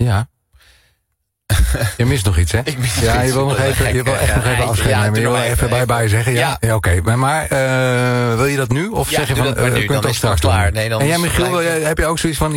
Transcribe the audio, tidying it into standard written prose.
Ja. Je mist nog iets, hè? Je wil nog even, je wil echt nog even afscheid nemen. Je wil even bye zeggen. Ja, oké. Maar wil je dat nu? Of zeg je van, dat maar nu, kunt dan ook is straks het klaar. doen? Nee, dan en jij, Michiel, heb je ook zoiets van...